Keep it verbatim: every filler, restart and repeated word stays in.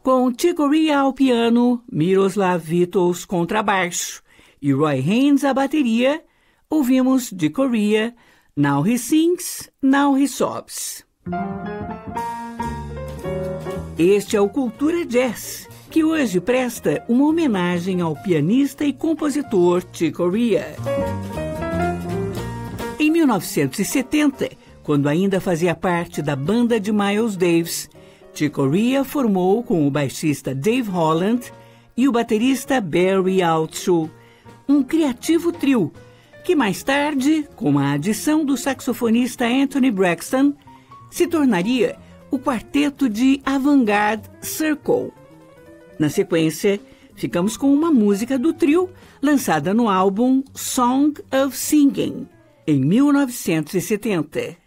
Com Chick Corea ao piano, Miroslav Vitous contrabaixo e Roy Haynes à bateria, ouvimos de Corea, Now He Sings, Now He Sobs. Este é o Cultura Jazz, que hoje presta uma homenagem ao pianista e compositor Chick Corea. Em mil novecentos e setenta, quando ainda fazia parte da banda de Miles Davis, Chick Corea formou com o baixista Dave Holland e o baterista Barry Altschul um criativo trio, que mais tarde, com a adição do saxofonista Anthony Braxton, se tornaria o quarteto de avant-garde Circle. Na sequência, ficamos com uma música do trio lançada no álbum Song of Singing, em mil novecentos e setenta.